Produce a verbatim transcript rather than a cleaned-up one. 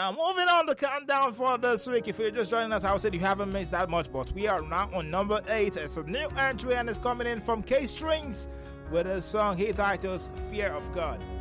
Now, moving on the countdown for this week. If you're just joining us, I would say you haven't missed that much, but we are now on number eight. It's a new entry and it's coming in from K Strings with a song he titles Fear of God.